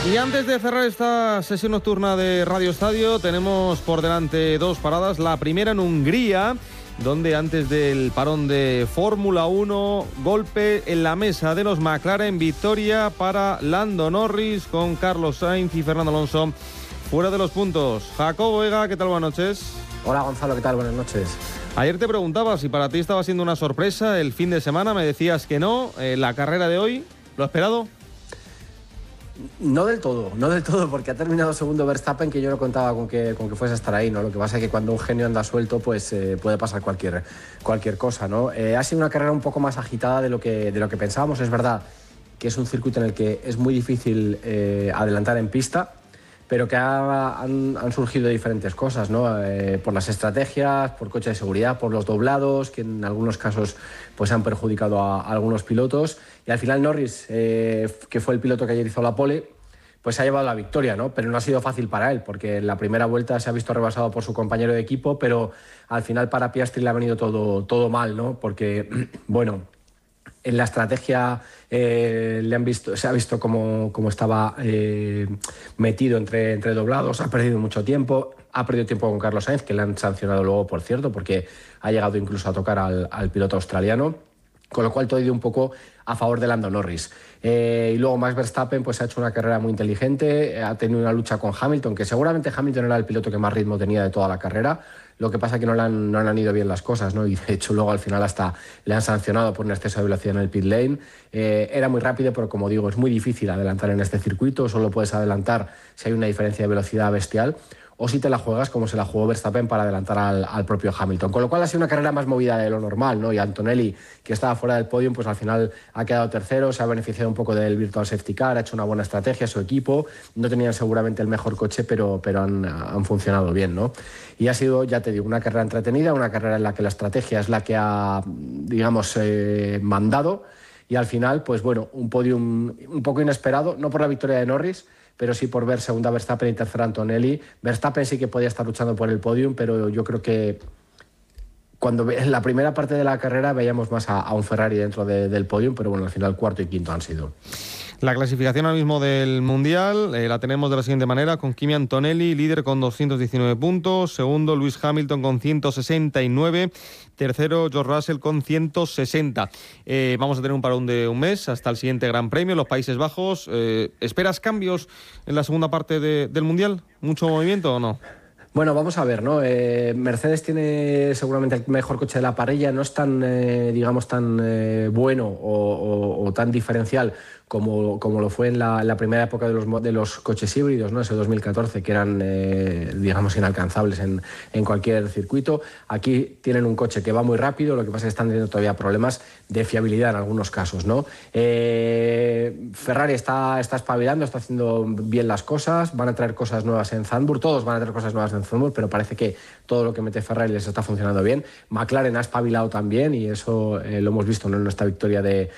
Y antes de cerrar esta sesión nocturna de Radio Estadio, tenemos por delante dos paradas. La primera en Hungría, donde antes del parón de Fórmula 1, golpe en la mesa de los McLaren, victoria para Lando Norris con Carlos Sainz y Fernando Alonso fuera de los puntos. Jacobo Vega, ¿qué tal? Buenas noches. Hola Gonzalo, ¿qué tal? Buenas noches. Ayer te preguntaba si para ti estaba siendo una sorpresa el fin de semana, me decías que no. La carrera de hoy, ¿lo esperado? No del todo, porque ha terminado segundo Verstappen, que yo no contaba con que fuese a estar ahí, ¿no? Lo que pasa es que cuando un genio anda suelto, pues puede pasar cualquier cosa, ¿no? Ha sido una carrera un poco más agitada de lo que pensábamos. Es verdad que es un circuito en el que es muy difícil adelantar en pista, pero que han surgido diferentes cosas, ¿no? Por las estrategias, por coche de seguridad, por los doblados, que en algunos casos pues han perjudicado a algunos pilotos. Y al final Norris, que fue el piloto que ayer hizo la pole, pues se ha llevado la victoria, ¿no? Pero no ha sido fácil para él, porque en la primera vuelta se ha visto rebasado por su compañero de equipo, pero al final para Piastri le ha venido todo mal, ¿no? Porque, bueno, en la estrategia se ha visto cómo estaba metido entre doblados, ha perdido mucho tiempo, ha perdido tiempo con Carlos Sainz, que le han sancionado luego, por cierto, porque ha llegado incluso a tocar al piloto australiano, con lo cual todo ha ido un poco a favor de Lando Norris. Y luego Max Verstappen pues ha hecho una carrera muy inteligente, ha tenido una lucha con Hamilton, que seguramente Hamilton era el piloto que más ritmo tenía de toda la carrera. Lo que pasa es que no le han ido bien las cosas, ¿no? Y de hecho luego al final hasta le han sancionado por un exceso de velocidad en el pit lane. Era muy rápido, pero como digo, es muy difícil adelantar en este circuito. Solo puedes adelantar si hay una diferencia de velocidad bestial, o si te la juegas como se la jugó Verstappen para adelantar al propio Hamilton. Con lo cual ha sido una carrera más movida de lo normal, ¿no? Y Antonelli, que estaba fuera del podio, pues al final ha quedado tercero, se ha beneficiado un poco del Virtual Safety Car, ha hecho una buena estrategia su equipo. No tenían seguramente el mejor coche, pero han funcionado bien, ¿no? Y ha sido, ya te digo, una carrera entretenida, una carrera en la que la estrategia es la que ha, digamos, mandado. Y al final, pues bueno, un podium un poco inesperado, no por la victoria de Norris, pero sí por ver segunda Verstappen y tercera Antonelli. Verstappen sí que podía estar luchando por el podium, pero yo creo que cuando en la primera parte de la carrera veíamos más a un Ferrari dentro del podium, pero bueno, al final cuarto y quinto han sido. La clasificación ahora mismo del Mundial la tenemos de la siguiente manera, con Kimi Antonelli, líder con 219 puntos, segundo Lewis Hamilton con 169, tercero George Russell con 160. Vamos a tener un parón de un mes hasta el siguiente Gran Premio, los Países Bajos. ¿Esperas cambios en la segunda parte del Mundial? ¿Mucho movimiento o no? Bueno, vamos a ver, ¿no? Mercedes tiene seguramente el mejor coche de la parrilla, no es tan, digamos, tan bueno o tan diferencial como lo fue en la primera época de los coches híbridos, ¿no? Ese 2014, que eran, digamos, inalcanzables en cualquier circuito. Aquí tienen un coche que va muy rápido, lo que pasa es que están teniendo todavía problemas de fiabilidad en algunos casos, ¿no? Ferrari está espabilando, está haciendo bien las cosas, van a traer cosas nuevas en Zandvoort, todos van a traer cosas nuevas en Zandvoort, pero parece que todo lo que mete Ferrari les está funcionando bien. McLaren ha espabilado también, y eso lo hemos visto, ¿no? En esta victoria de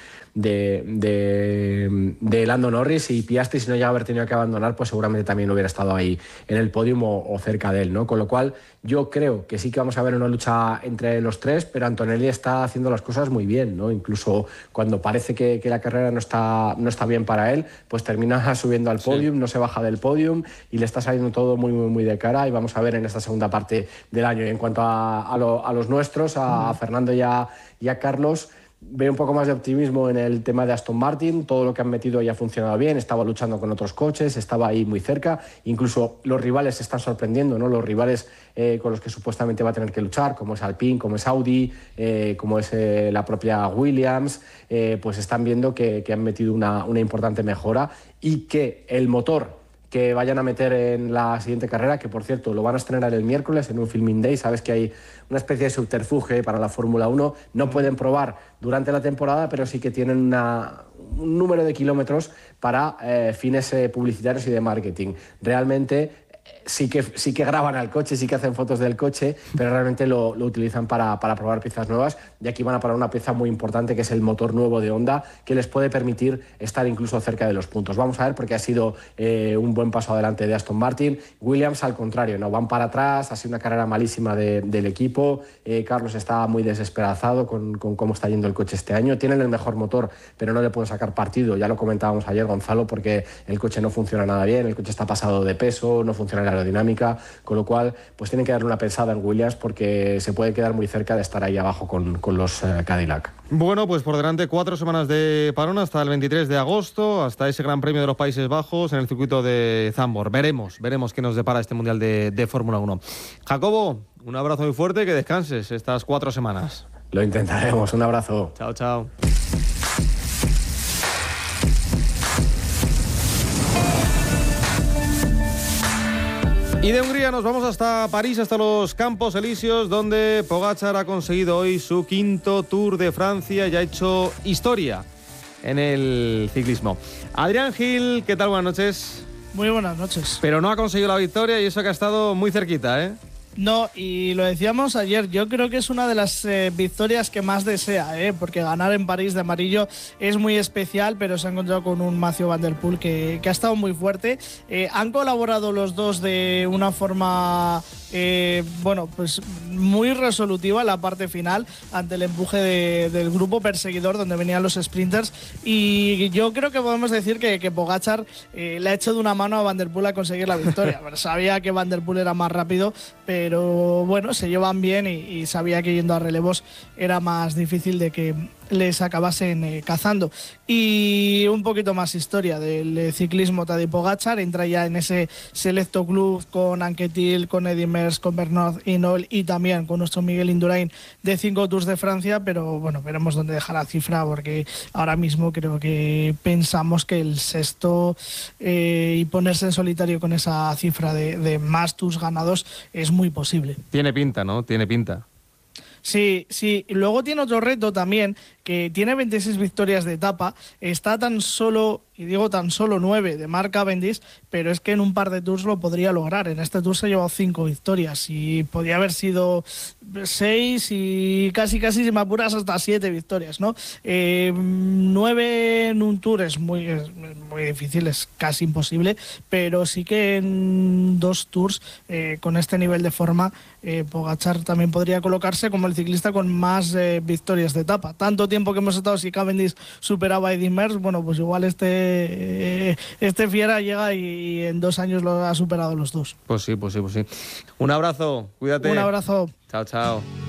Lando Norris, y Piastri, si no llega a haber tenido que abandonar, pues seguramente también hubiera estado ahí en el podium o cerca de él, ¿no? Con lo cual yo creo que sí que vamos a ver una lucha entre los tres, pero Antonelli está haciendo las cosas muy bien, ¿no? Incluso cuando parece que la carrera no está bien para él, pues termina subiendo al podium, sí. No se baja del podium y le está saliendo todo muy, muy, muy de cara, y vamos a ver en esta segunda parte del año. Y en cuanto a los nuestros, a Fernando y a Carlos, veo un poco más de optimismo en el tema de Aston Martin. Todo lo que han metido ya ha funcionado bien, estaba luchando con otros coches, estaba ahí muy cerca, incluso los rivales se están sorprendiendo, ¿no? Los rivales con los que supuestamente va a tener que luchar, como es Alpine, como es Audi, como es la propia Williams, pues están viendo que han metido una importante mejora, y que el motor que vayan a meter en la siguiente carrera, que por cierto lo van a estrenar el miércoles en un filming day. Sabes que hay una especie de subterfuge para la Fórmula 1, no pueden probar durante la temporada, pero sí que tienen un número de kilómetros para fines publicitarios y de marketing. Realmente sí que graban al coche, sí que hacen fotos del coche, pero realmente lo utilizan para probar piezas nuevas, y aquí van a probar una pieza muy importante, que es el motor nuevo de Honda, que les puede permitir estar incluso cerca de los puntos. Vamos a ver, porque ha sido un buen paso adelante de Aston Martin. Williams, al contrario, no van para atrás, ha sido una carrera malísima del equipo. Carlos está muy desesperanzado con cómo está yendo el coche este año. Tienen el mejor motor, pero no le pueden sacar partido, ya lo comentábamos ayer, Gonzalo, porque el coche no funciona nada bien, el coche está pasado de peso, no funciona la aerodinámica, con lo cual pues tienen que darle una pensada en Williams, porque se puede quedar muy cerca de estar ahí abajo con los Cadillac. Bueno, pues por delante 4 semanas de parón hasta el 23 de agosto, hasta ese Gran Premio de los Países Bajos en el circuito de Zandvoort. Veremos qué nos depara este Mundial de Fórmula 1. Jacobo, un abrazo muy fuerte, que descanses estas 4 semanas. Lo intentaremos, un abrazo. Chao, chao. Y de Hungría nos vamos hasta París, hasta los Campos Elíseos, donde Pogačar ha conseguido hoy su 5º Tour de Francia y ha hecho historia en el ciclismo. Adrián Gil, ¿qué tal? Buenas noches. Muy buenas noches. Pero no ha conseguido la victoria, y eso que ha estado muy cerquita, ¿eh? No, y lo decíamos ayer, yo creo que es una de las victorias que más desea, porque ganar en París de amarillo es muy especial, pero se ha encontrado con un Mathieu Van Der Poel que ha estado muy fuerte. Han colaborado los dos de una forma pues muy resolutiva en la parte final, ante el empuje del grupo perseguidor donde venían los sprinters, y yo creo que podemos decir que Pogačar le ha hecho de una mano a Van Der Poel a conseguir la victoria. Bueno, sabía que Van Der Poel era más rápido, pero bueno, se llevan bien y sabía que yendo a relevos era más difícil de que les acabasen cazando. Y un poquito más historia del ciclismo. Tadej Pogačar entra ya en ese selecto club con Anquetil, con Eddy Merckx, con Bernard Hinault y también con nuestro Miguel Indurain de 5 Tours de Francia, pero bueno, veremos dónde deja la cifra, porque ahora mismo creo que pensamos que el sexto y ponerse en solitario con esa cifra de más Tours ganados es muy posible. Tiene pinta, ¿no? Tiene pinta. Sí, sí. Y luego tiene otro reto también, que tiene 26 victorias de etapa, está tan solo, y digo tan solo 9 de Mark Cavendish, pero es que en un par de Tours lo podría lograr. En este Tour se ha llevado 5 victorias y podía haber sido 6 y casi si me apuras hasta 7 victorias, ¿no? 9 en un Tour es muy difícil, es casi imposible, pero sí que en 2 Tours con este nivel de forma Pogačar también podría colocarse como el ciclista con más victorias de etapa. Tanto tiempo que hemos estado, si Cavendish superaba a Eddy Merckx, bueno, pues igual este fiera llega y en 2 años lo ha superado los dos. Pues sí. Un abrazo, cuídate. Un abrazo. Chao.